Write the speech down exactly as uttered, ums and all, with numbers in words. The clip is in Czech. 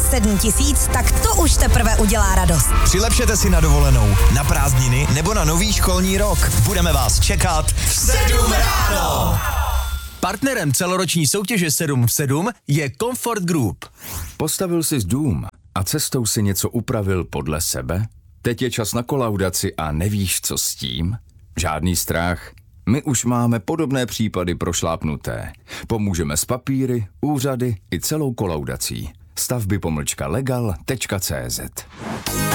sedm tisíc, tak to už teprve udělá radost. Přilepšete si na dovolenou, na prázdniny nebo na nový školní rok. Budeme vás čekat v sedm ráno. Partnerem celoroční soutěže sedm v sedm je Comfort Group. Postavil jsi dům a cestou si něco upravil podle sebe? Teď je čas na kolaudaci a nevíš, co s tím? Žádný strach. My už máme podobné případy prošlápnuté. Pomůžeme s papíry, úřady i celou kolaudací. stavby pomlčka legal tečka cé zet